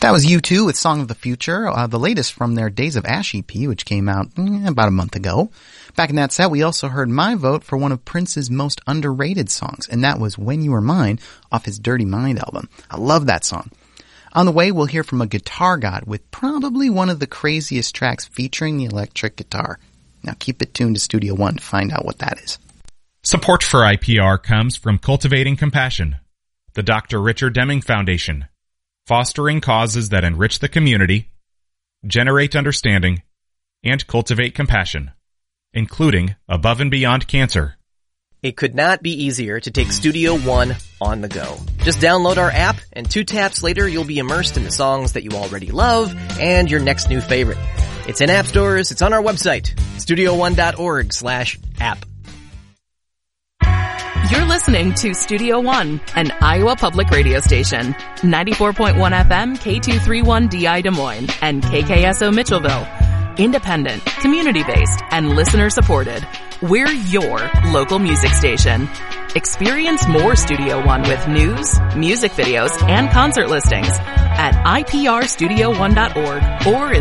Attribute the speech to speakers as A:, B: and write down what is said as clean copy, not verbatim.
A: That was U2 with Song of the Future, the latest from their Days of Ash EP, which came out about a month ago. Back in that set, we also heard my vote for one of Prince's most underrated songs, and that was When You Were Mine off his Dirty Mind album. I love that song. On the way, we'll hear from a guitar god with probably one of the craziest tracks featuring the electric guitar. Now keep it tuned to Studio One to find out what that is.
B: Support for IPR comes from Cultivating Compassion, the Dr. Richard Deming Foundation, fostering causes that enrich the community, generate understanding, and cultivate compassion, including Above and Beyond Cancer.
C: It could not be easier to take Studio One on the go. Just download our app, and 2 taps later you'll be immersed in the songs that you already love and your next new favorite. It's in app stores, it's on our website, studio1.org/app.
D: You're listening to Studio One, an Iowa public radio station. 94.1 FM, K231DI Des Moines, and KKSO Mitchellville. Independent, community-based, and listener-supported. We're your local music station. Experience more Studio One with news, music videos, and concert listings at iprstudio1.org or in